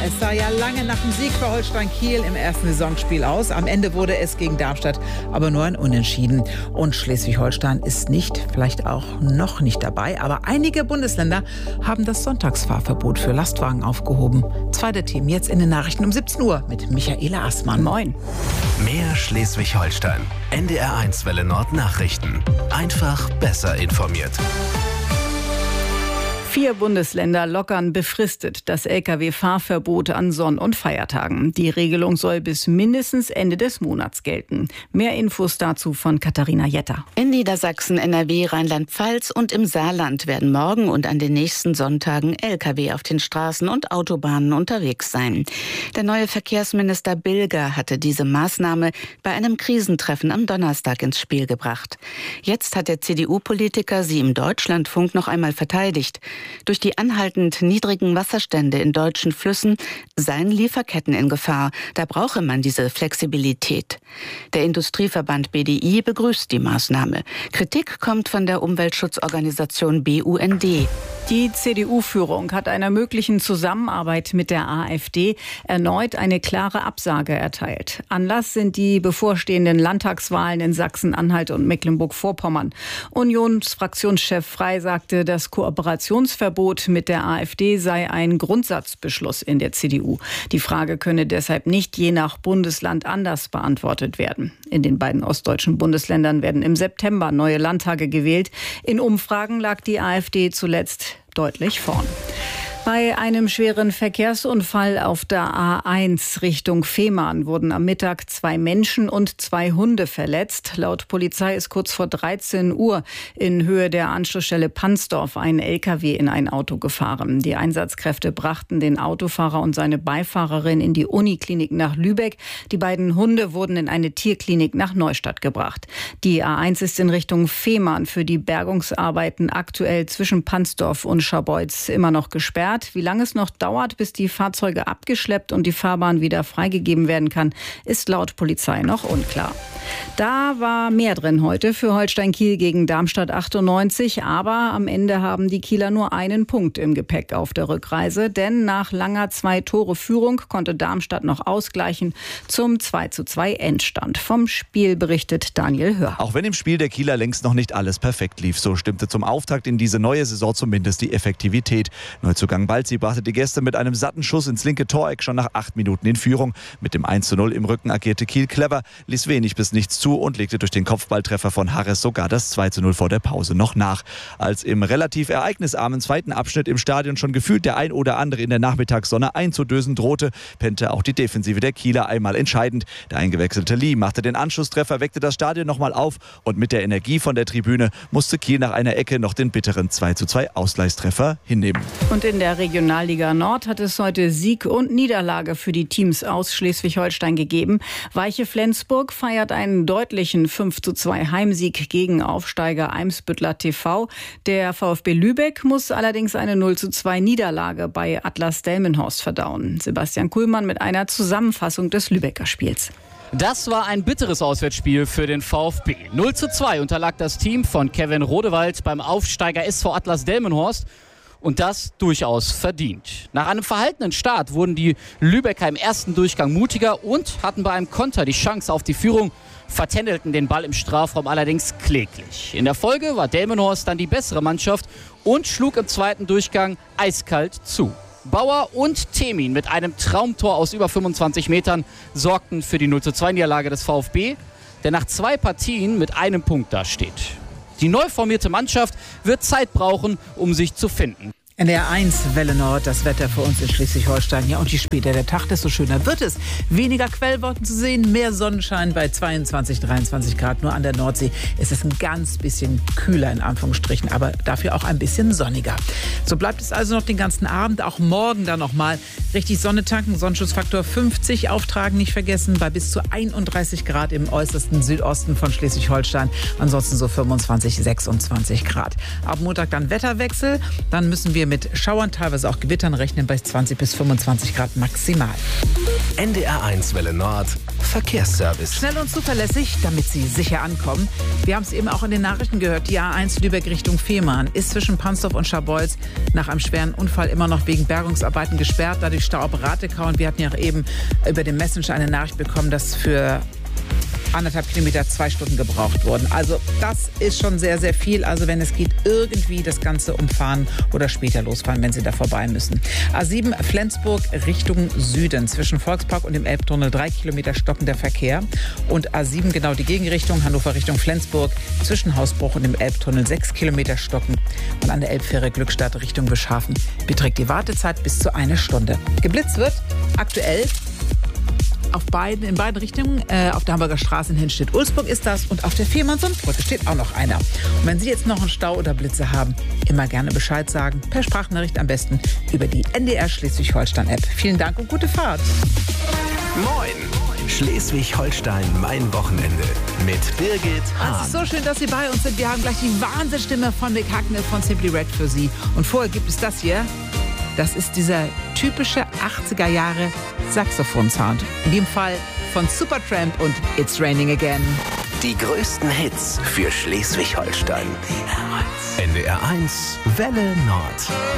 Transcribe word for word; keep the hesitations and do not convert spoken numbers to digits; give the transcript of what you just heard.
Es sah ja lange nach dem Sieg für Holstein Kiel im ersten Saisonspiel aus. Am Ende wurde es gegen Darmstadt aber nur ein Unentschieden. Und Schleswig-Holstein ist nicht, vielleicht auch noch nicht dabei. Aber einige Bundesländer haben das Sonntagsfahrverbot für Lastwagen aufgehoben. Zweite Team jetzt in den Nachrichten um siebzehn Uhr mit Michaela Assmann. Moin. Mehr Schleswig-Holstein. N D R eins Welle Nord Nachrichten. Einfach besser informiert. Vier Bundesländer lockern befristet das L K W-Fahrverbot an Sonn- und Feiertagen. Die Regelung soll bis mindestens Ende des Monats gelten. Mehr Infos dazu von Katharina Jetter. In Niedersachsen, N R W, Rheinland-Pfalz und im Saarland werden morgen und an den nächsten Sonntagen L K W auf den Straßen und Autobahnen unterwegs sein. Der neue Verkehrsminister Bilger hatte diese Maßnahme bei einem Krisentreffen am Donnerstag ins Spiel gebracht. Jetzt hat der C D U-Politiker sie im Deutschlandfunk noch einmal verteidigt. Durch die anhaltend niedrigen Wasserstände in deutschen Flüssen seien Lieferketten in Gefahr. Da brauche man diese Flexibilität. Der Industrieverband B D I begrüßt die Maßnahme. Kritik kommt von der Umweltschutzorganisation B U N D. Die C D U-Führung hat einer möglichen Zusammenarbeit mit der AfD erneut eine klare Absage erteilt. Anlass sind die bevorstehenden Landtagswahlen in Sachsen-Anhalt und Mecklenburg-Vorpommern. Unionsfraktionschef Frey sagte, das Kooperationsverbot mit der AfD sei ein Grundsatzbeschluss in der C D U. Die Frage könne deshalb nicht je nach Bundesland anders beantwortet werden. In den beiden ostdeutschen Bundesländern werden im September neue Landtage gewählt. In Umfragen lag die AfD zuletzt deutlich vorn. Bei einem schweren Verkehrsunfall auf der A eins Richtung Fehmarn wurden am Mittag zwei Menschen und zwei Hunde verletzt. Laut Polizei ist kurz vor dreizehn Uhr in Höhe der Anschlussstelle Pansdorf ein L K W in ein Auto gefahren. Die Einsatzkräfte brachten den Autofahrer und seine Beifahrerin in die Uniklinik nach Lübeck. Die beiden Hunde wurden in eine Tierklinik nach Neustadt gebracht. Die A eins ist in Richtung Fehmarn für die Bergungsarbeiten aktuell zwischen Pansdorf und Scharbeutz immer noch gesperrt. Wie lange es noch dauert, bis die Fahrzeuge abgeschleppt und die Fahrbahn wieder freigegeben werden kann, ist laut Polizei noch unklar. Da war mehr drin heute für Holstein Kiel gegen Darmstadt achtundneunzig, aber am Ende haben die Kieler nur einen Punkt im Gepäck auf der Rückreise, denn nach langer Zwei-Tore-Führung konnte Darmstadt noch ausgleichen zum zwei zu zwei Endstand. Vom Spiel berichtet Daniel Hör. Auch wenn im Spiel der Kieler längst noch nicht alles perfekt lief, so stimmte zum Auftakt in diese neue Saison zumindest die Effektivität. Neuzugang Balzi brachte die Gäste mit einem satten Schuss ins linke Toreck schon nach acht Minuten in Führung. Mit dem eins zu null im Rücken agierte Kiel clever, ließ wenig bis nichts zu und legte durch den Kopfballtreffer von Harris sogar das zwei zu null vor der Pause noch nach. Als im relativ ereignisarmen zweiten Abschnitt im Stadion schon gefühlt der ein oder andere in der Nachmittagssonne einzudösen drohte, pennte auch die Defensive der Kieler einmal entscheidend. Der eingewechselte Lee machte den Anschlusstreffer, weckte das Stadion nochmal auf und mit der Energie von der Tribüne musste Kiel nach einer Ecke noch den bitteren zwei zu zwei Ausgleichstreffer hinnehmen. Und in der Regionalliga Nord hat es heute Sieg und Niederlage für die Teams aus Schleswig-Holstein gegeben. Weiche Flensburg feiert einen deutlichen fünf zu zwei Heimsieg gegen Aufsteiger Eimsbüttler T V. Der VfB Lübeck muss allerdings eine null zu zwei Niederlage bei Atlas Delmenhorst verdauen. Sebastian Kuhlmann mit einer Zusammenfassung des Lübecker Spiels. Das war ein bitteres Auswärtsspiel für den VfB. null zu zwei unterlag das Team von Kevin Rodewald beim Aufsteiger S V Atlas Delmenhorst. Und das durchaus verdient. Nach einem verhaltenen Start wurden die Lübecker im ersten Durchgang mutiger und hatten bei einem Konter die Chance auf die Führung, vertändelten den Ball im Strafraum allerdings kläglich. In der Folge war Delmenhorst dann die bessere Mannschaft und schlug im zweiten Durchgang eiskalt zu. Bauer und Temin mit einem Traumtor aus über fünfundzwanzig Metern sorgten für die null zu zwei Niederlage des VfB, der nach zwei Partien mit einem Punkt dasteht. Die neu formierte Mannschaft wird Zeit brauchen, um sich zu finden. N D R eins Welle Nord, das Wetter für uns in Schleswig-Holstein. Ja, und je später der Tag, desto schöner wird es. Weniger Quellwolken zu sehen, mehr Sonnenschein bei zweiundzwanzig, dreiundzwanzig Grad. Nur an der Nordsee ist es ein ganz bisschen kühler in Anführungsstrichen, aber dafür auch ein bisschen sonniger. So bleibt es also noch den ganzen Abend, auch morgen dann nochmal richtig Sonne tanken. Sonnenschutzfaktor fünfzig auftragen, nicht vergessen, bei bis zu einunddreißig Grad im äußersten Südosten von Schleswig-Holstein. Ansonsten so fünfundzwanzig, sechsundzwanzig Grad. Ab Montag dann Wetterwechsel, dann müssen wir mit Schauern, teilweise auch Gewittern rechnen bei zwanzig bis fünfundzwanzig Grad maximal. N D R eins Welle Nord Verkehrsservice. Schnell und zuverlässig, damit Sie sicher ankommen. Wir haben es eben auch in den Nachrichten gehört. Die A eins Lübeck Richtung Fehmarn ist zwischen Pansdorf und Scharbeutz nach einem schweren Unfall immer noch wegen Bergungsarbeiten gesperrt. Dadurch Stau ab Ratekau. Und wir hatten ja auch eben über den Messenger eine Nachricht bekommen, dass für anderthalb Kilometer zwei Stunden gebraucht wurden. Also das ist schon sehr, sehr viel. Also wenn es geht, irgendwie das Ganze umfahren oder später losfahren, wenn Sie da vorbei müssen. A sieben Flensburg Richtung Süden. Zwischen Volkspark und dem Elbtunnel drei Kilometer stockender Verkehr. Und A sieben genau die Gegenrichtung, Hannover Richtung Flensburg. Zwischen Hausbruch und dem Elbtunnel sechs Kilometer stocken. Und an der Elbfähre Glückstadt Richtung Bischhafen beträgt die Wartezeit bis zu eine Stunde. Geblitzt wird aktuell auf beiden, in beiden Richtungen. Äh, auf der Hamburger Straße in Hinstedt-Ulzburg ist das und auf der Fehmarnsundbrücke steht auch noch einer. Und wenn Sie jetzt noch einen Stau oder Blitze haben, immer gerne Bescheid sagen. Per Sprachnachricht am besten über die N D R Schleswig-Holstein-App. Vielen Dank und gute Fahrt. Moin! Schleswig-Holstein, mein Wochenende mit Birgit Hahn. Es ist so schön, dass Sie bei uns sind. Wir haben gleich die Wahnsinnsstimme von Nick Hacknell von Simply Red für Sie. Und vorher gibt es das hier. Das ist dieser typische achtziger Jahre Saxophon-Sound. In dem Fall von Supertramp und It's Raining Again. Die größten Hits für Schleswig-Holstein. N D R eins Welle Nord.